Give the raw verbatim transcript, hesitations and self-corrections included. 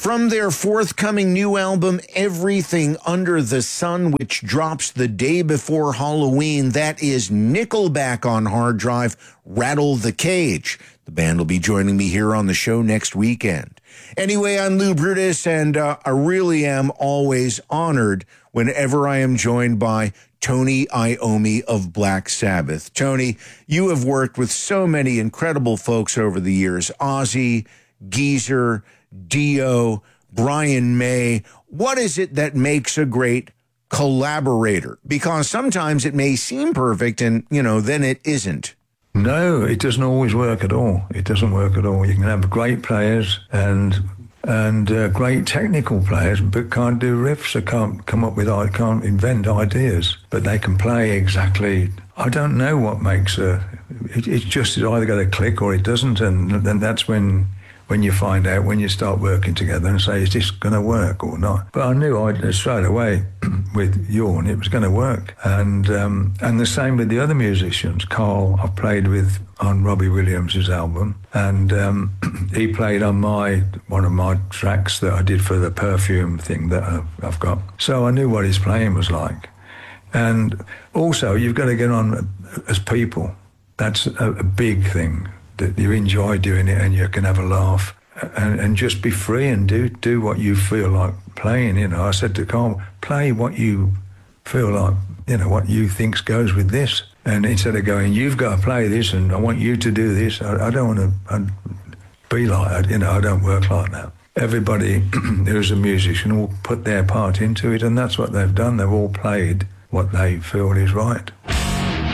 From their forthcoming new album, Everything Under the Sun, which drops the day before Halloween, that is Nickelback on hard drive, Rattle the Cage. The band will be joining me here on the show next weekend. Anyway, I'm Lou Brutus, and uh, I really am always honored whenever I am joined by Tony Iommi of Black Sabbath. Tony, you have worked with so many incredible folks over the years. Ozzy, Geezer, Dio, Brian May. What is it that makes a great collaborator? Because sometimes it may seem perfect and, you know, then it isn't. No, it doesn't always work at all. It doesn't work at all. You can have great players and and uh, great technical players, but can't do riffs or can't come up with, can't invent ideas. But they can play exactly. I don't know what makes a. It, it's just it's either got to click or it doesn't, and then that's when. When you find out, when you start working together and say, is this going to work or not? But I knew I'd, straight away with Jorn, it was going to work. And um, and the same with the other musicians. Carl, I've played with on Robbie Williams' album, and um, he played on my one of my tracks that I did for the Perfume thing that I've, I've got. So I knew what his playing was like. And also, you've got to get on as people. That's a, a big thing. That you enjoy doing it and you can have a laugh and, and just be free and do do what you feel like playing. You know, I said to Carl, play what you feel like, you know, what you think goes with this. And instead of going, you've got to play this and I want you to do this, I, I don't want to be like that. You know, I don't work like that. Everybody who's a musician will put their part into it, and that's what they've done. They've all played what they feel is right.